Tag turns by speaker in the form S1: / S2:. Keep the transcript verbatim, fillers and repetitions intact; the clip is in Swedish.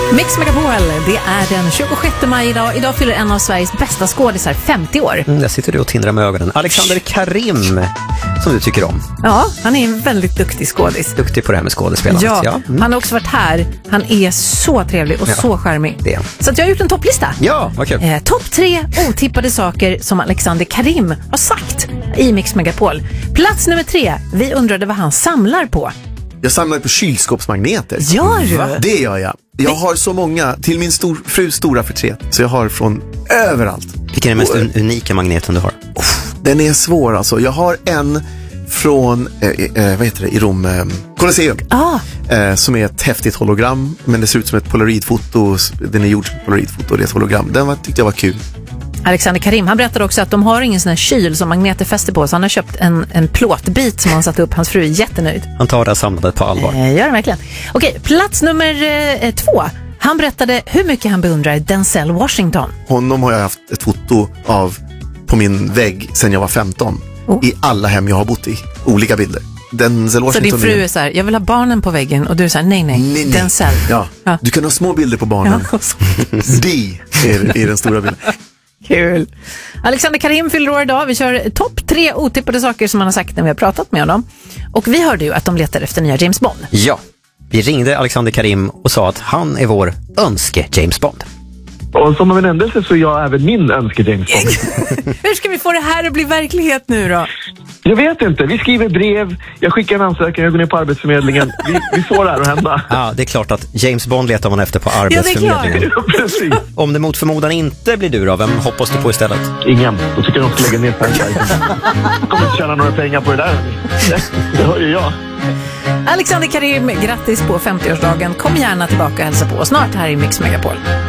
S1: Mix Megapol, det är den tjugosjätte maj idag. Idag fyller en av Sveriges bästa skådisar femtio år.
S2: Mm, där sitter du och tindrar med ögonen. Alexander Karim, som du tycker om.
S1: Ja, han är en väldigt duktig skådis.
S2: Duktig på det här med skådespelandet.
S1: Ja,
S2: ja. Mm.
S1: han har också varit här. Han är så trevlig och
S2: ja.
S1: så charmig.
S2: Det.
S1: Så att jag har gjort en topplista.
S2: Ja, vad kul.
S1: Eh, topp tre otippade saker som Alexander Karim har sagt i Mix Megapol. Plats nummer tre. Vi undrade vad han samlar på.
S3: Jag samlar på kylskåpsmagneter.
S1: Gör du?
S3: Va? Det gör jag. Jag har så många, till min stor, frus stora förtret. Så jag har från överallt.
S2: Vilken är den mest un- unika magneten du har?
S3: Oh, den är svår alltså. Jag har en från, eh, eh, vad heter det, i Rom, eh, Colosseum.
S1: Ah.
S3: Eh, som är ett häftigt hologram. Men det ser ut som ett polaroidfoto. Den är gjord som ett polaroidfoto, det är ett hologram. Den var, tyckte jag var kul.
S1: Alexander Karim, han berättade också att de har ingen sån här kyl som magneter fäster på, så han har köpt en, en plåtbit som han satt upp. Hans fru är jättenöjd.
S2: Han tar det här samlandet på allvar.
S1: Eh, gör det verkligen. Okej, plats nummer eh, två. Han berättade hur mycket han beundrar Denzel Washington.
S3: Honom har jag haft ett foto av på min vägg sedan jag var femton. Oh. I alla hem jag har bott i. Olika bilder. Denzel Washington.
S1: Så din fru är så här, jag vill ha barnen på väggen, och du är så här, nej, nej, nej, nej. Denzel.
S3: Ja. ja, du kan ha små bilder på barnen. Ja. Det är, är den stora bilden.
S1: Kul. Alexander Karim fyller år idag. Vi kör topp tre otippade saker som han har sagt när vi har pratat med honom. Och vi hörde ju att de letar efter nya James Bond.
S2: Ja, vi ringde Alexander Karim och sa att han är vår önske James Bond.
S4: Och som av en ändelse så är jag även min önske James Bond.
S1: Hur ska vi få det här att bli verklighet nu då?
S4: Jag vet inte. Vi skriver brev, jag skickar en ansökan, jag går ner på Arbetsförmedlingen. Vi, vi får det här att hända.
S2: Ja, det är klart att James Bond letar man efter på Arbetsförmedlingen.
S4: Ja, precis.
S2: Om det mot förmodan inte blir du då, vem hoppas du på istället?
S4: Ingen. Då tycker jag de ska lägga ner pengar. Jag kommer inte tjäna några pengar på det där. Det hör ju jag.
S1: Alexander Karim, grattis på femtioårsdagen. Kom gärna tillbaka och hälsa på snart här i Mix Megapol.